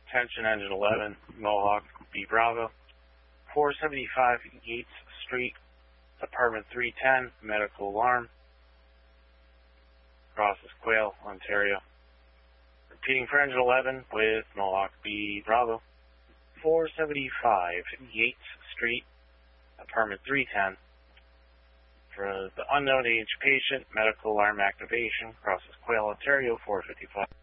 Attention Engine 11, Mohawk, B Bravo, 475 Yates Street, Apartment 310, medical alarm, Crosses Quail, Ontario. Repeating for Engine 11 with Mohawk, B Bravo, 475 Yates Street, Apartment 310. For the unknown age patient, medical alarm activation, Crosses Quail, Ontario, 455.